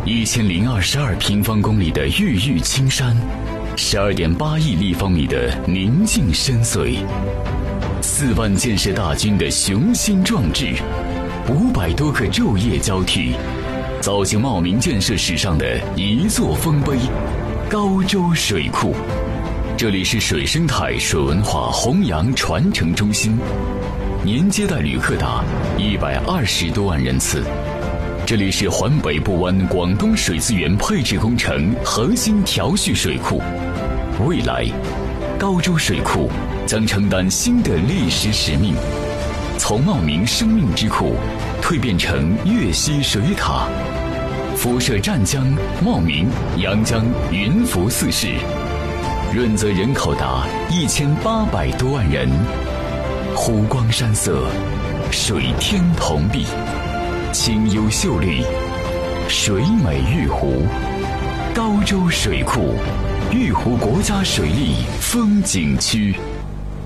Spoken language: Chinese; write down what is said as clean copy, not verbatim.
1022平方公里的郁郁青山，12.8亿立方米的宁静深邃，4万建设大军的雄心壮志，500多个昼夜交替，造就茂名建设史上的一座丰碑——高州水库。这里是水生态、水文化弘扬传承中心，年接待旅客达120多万人次。这里是环北部湾广东水资源配置工程核心调蓄水库。未来，高州水库将承担新的历史使命，从茂名生命之库蜕变成粤西水塔，辐射湛江、茂名、阳江、云浮4市，润泽人口达1800多万人。湖光山色，水天同碧，清幽秀丽，水美玉湖。高州水库，玉湖国家水利风景区。